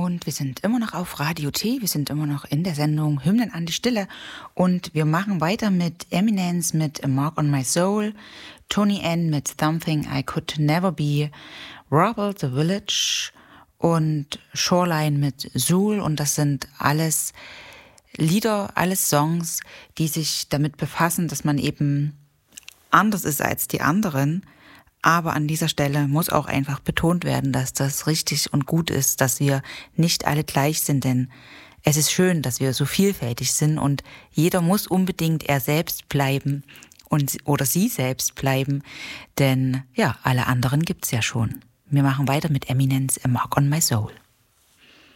Und wir sind immer noch auf Radio T, wir sind immer noch in der Sendung Hymnen an die Stille und wir machen weiter mit Eminence mit A Mark on My Soul, Tony N mit Something I Could Never Be, Rubble the Village und Shoreline mit Zool, und das sind alles Lieder, alles Songs, die sich damit befassen, dass man eben anders ist als die anderen. Aber an dieser Stelle muss auch einfach betont werden, dass das richtig und gut ist, dass wir nicht alle gleich sind, denn es ist schön, dass wir so vielfältig sind und jeder muss unbedingt er selbst bleiben oder sie selbst bleiben, denn ja, alle anderen gibt's ja schon. Wir machen weiter mit Eminence, A Mark on My Soul.